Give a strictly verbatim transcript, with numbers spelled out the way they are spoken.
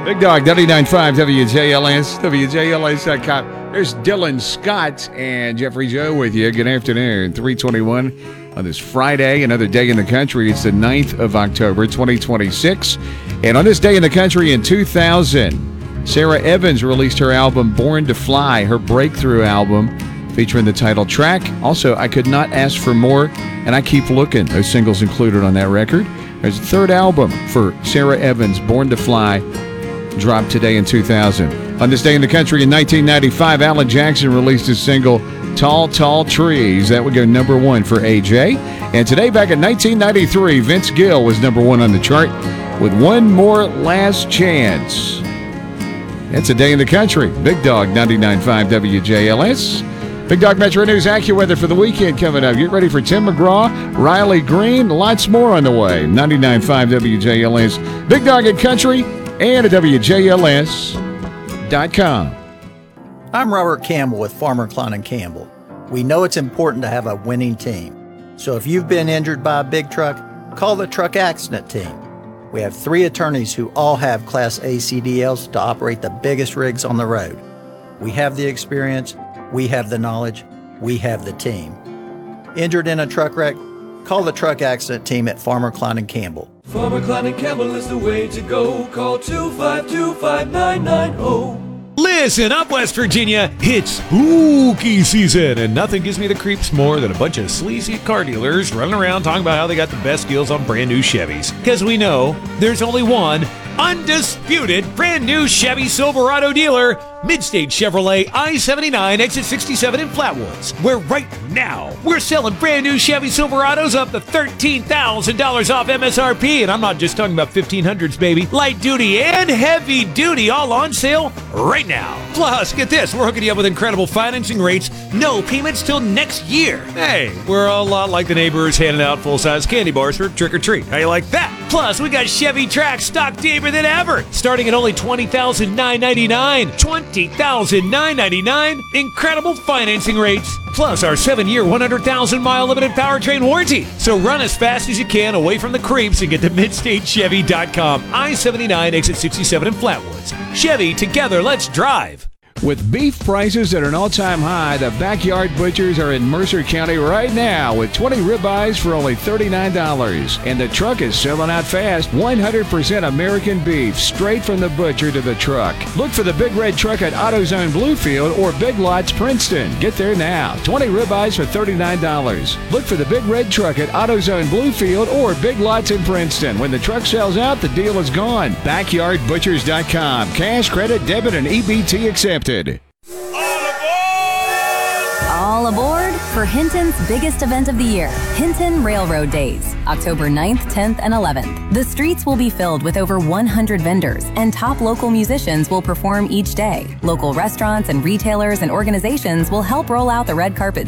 Big Dog, ninety-nine point five W J L S, W J L S dot com. There's Dylan Scott and Jeffrey Joe with you. Good afternoon. three twenty-one on this Friday, another day in the country. It's the ninth of October, twenty twenty-six. And on this day in the country in two thousand, Sarah Evans released her album Born to Fly, her breakthrough album featuring the title track. Also, I Could Not Ask for More and I Keep Looking. Those singles included on that record. There's a third album for Sarah Evans, Born to Fly, dropped today in two thousand. On this day in the country in nineteen ninety-five, Alan Jackson released his single Tall, Tall Trees. That would go number one for A J. And today, back in nineteen ninety-three, Vince Gill was number one on the chart with One More Last Chance. That's a day in the country. Big Dog, ninety-nine point five W J L S. Big Dog Metro News AccuWeather for the weekend coming up. Get ready for Tim McGraw, Riley Green, lots more on the way. ninety-nine point five W J L S. Big Dog in Country and at W J L S dot com. I'm Robert Campbell with Farmer Klein and Campbell. We know it's important to have a winning team. So if you've been injured by a big truck, call the Truck Accident Team. We have three attorneys who all have Class A C D Ls to operate the biggest rigs on the road. We have the experience, we have the knowledge, we have the team. Injured in a truck wreck? Call the Truck Accident Team at Farmer Klein and Campbell. Farmer Klein and Campbell is the way to go. Call two five two, five nine nine zero. Listen up, West Virginia. It's spooky season, and nothing gives me the creeps more than a bunch of sleazy car dealers running around talking about how they got the best deals on brand new Chevys. Because we know there's only one undisputed brand new Chevy Silverado dealer, Midstate Chevrolet, I seventy-nine, exit sixty-seven in Flatwoods, where right now we're selling brand new Chevy Silverados up to thirteen thousand dollars off M S R P. And I'm not just talking about fifteen hundreds, baby. Light duty and heavy duty all on sale right now. Plus, get this, we're hooking you up with incredible financing rates, no payments till next year. Hey, we're a lot like the neighbors handing out full-size candy bars for trick or treat. How you like that? Plus, we got Chevy Trax stock deeper than ever, starting at only twenty thousand nine hundred ninety-nine dollars. twenty thousand nine hundred ninety-nine dollars. Incredible financing rates. Plus our seven-year, one hundred thousand mile limited powertrain warranty. So run as fast as you can away from the creeps and get to midstate chevy dot com. I seventy-nine, exit sixty-seven in Flatwoods. Chevy, together, let's drive. With beef prices at an all-time high, the Backyard Butchers are in Mercer County right now with twenty ribeyes for only thirty-nine dollars. And the truck is selling out fast. one hundred percent American beef, straight from the butcher to the truck. Look for the Big Red Truck at AutoZone Bluefield or Big Lots Princeton. Get there now. twenty ribeyes for thirty-nine dollars. Look for the Big Red Truck at AutoZone Bluefield or Big Lots in Princeton. When the truck sells out, the deal is gone. backyard butchers dot com. Cash, credit, debit, and E B T accepted. All aboard for Hinton's biggest event of the year, Hinton Railroad Days, October ninth, tenth, and eleventh. The streets will be filled with over one hundred vendors, and top local musicians will perform each day. Local restaurants and retailers and organizations will help roll out the red carpet